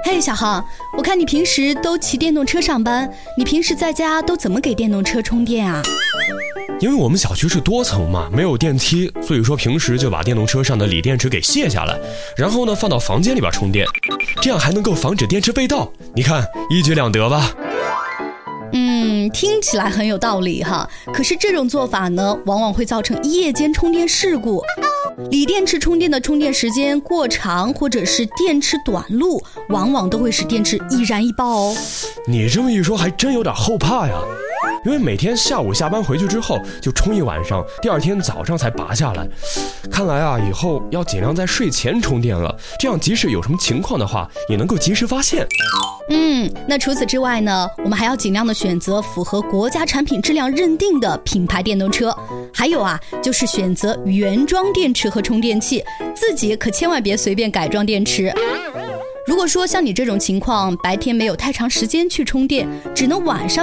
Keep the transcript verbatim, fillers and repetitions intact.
嘿，小航，我看你平时都骑电动车上班，你平时在家都怎么给电动车充电啊？ 因为我们小区是多层嘛，没有电梯，所以说平时就把电动车上的锂电池给卸下来，然后呢放到房间里边充电，这样还能够防止电池被盗。你看，一举两得吧？ 嗯，听起来很有道理哈。可是这种做法呢，往往会造成夜间充电事故。锂电池充电的充电时间过长，或者是电池短路，往往都会使电池易燃易爆哦。 你这么一说，还真有点后怕呀。因为每天下午下班回去之后就充一晚上，第二天早上才拔下来。看来啊，以后要尽量在睡前充电了，这样即使有什么情况的话，也能够及时发现。 嗯，那除此之外呢，我们还要尽量的选择符合国家产品质量认定的品牌电动车。还有啊，就是选择原装电池和充电器，自己可千万别随便改装电池。如果说像你这种情况，白天没有太长时间去充电，只能晚上